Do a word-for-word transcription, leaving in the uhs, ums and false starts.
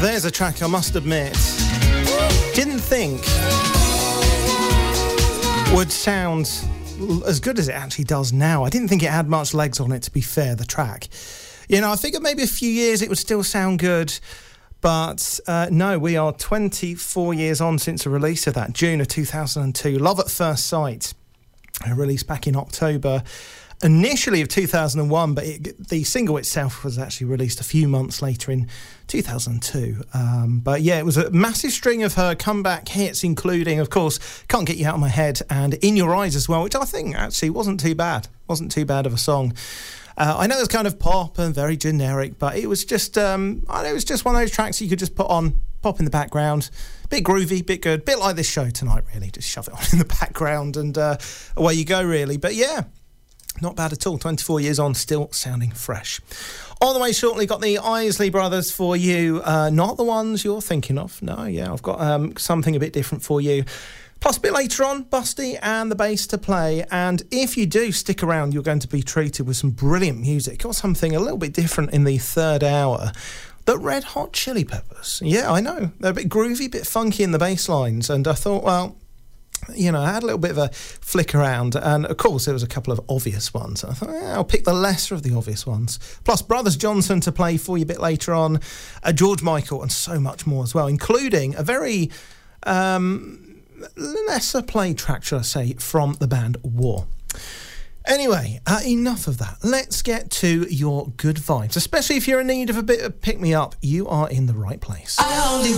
There's a track I must admit didn't think would sound as good as it actually does now. I didn't think it had much legs on it, to be fair, the track. You know, I figured maybe a few years it would still sound good, but uh, no, we are twenty-four years on since the release of that, June of two thousand two. Love at First Sight, released back in October, initially of two thousand one, but it, the single itself was actually released a few months later in two thousand two. Um, but yeah, it was a massive string of her comeback hits, including, of course, Can't Get You Out of My Head and In Your Eyes as well, which I think actually wasn't too bad. Wasn't too bad of a song. Uh, I know it's kind of pop and very generic, but it was just, um, I know it was just one of those tracks you could just put on, pop in the background. Bit groovy, bit good, bit like this show tonight, really. Just shove it on in the background and uh, away you go, really. But yeah, not bad at all. twenty-four years on, still sounding fresh. On the way shortly, got the Isley Brothers for you. Uh, not the ones you're thinking of. No, yeah, I've got um, something a bit different for you. Plus, a bit later on, Busty and the bass to play. And if you do stick around, you're going to be treated with some brilliant music. Got something a little bit different in the third hour. The Red Hot Chili Peppers. Yeah, I know. They're a bit groovy, a bit funky in the bass lines. And I thought, well, you know, I had a little bit of a flick around, and of course there was a couple of obvious ones. I thought, yeah, I'll pick the lesser of the obvious ones. Plus Brothers Johnson to play for you a bit later on, uh, George Michael, and so much more as well, including a very um, lesser played track, should I say, from the band War. Anyway, uh, enough of that. Let's get to your good vibes, especially if you're in need of a bit of pick-me-up. You are in the right place. I only